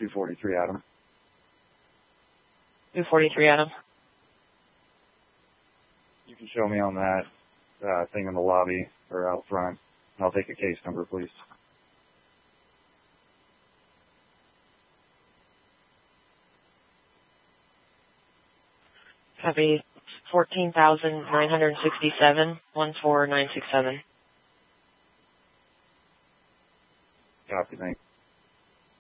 243 Adam. 243 Adam. You can show me on that thing in the lobby or out front. I'll take a case number, please. Copy. 14,967, 14967. Copy, thanks.